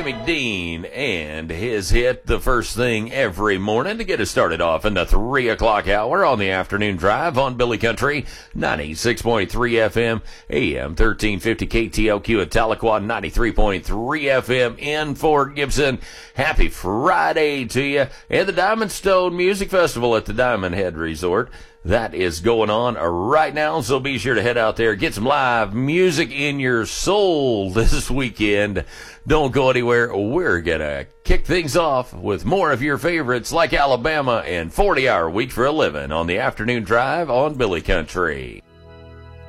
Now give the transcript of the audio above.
Dean and his hit, The First Thing Every Morning, to get us started off in the 3 o'clock hour on the afternoon drive on Billy Country, 96.3 FM, AM 1350 KTLQ at Tahlequah, 93.3 FM in Fort Gibson. Happy Friday to you, and the Diamond Stone Music Festival at the Diamond Head Resort. That is going on right now, so be sure to head out there, get some live music in your soul this weekend. Don't go anywhere. We're going to kick things off with more of your favorites like Alabama and 40 Hour Week for a Living on the afternoon drive on Billy Country.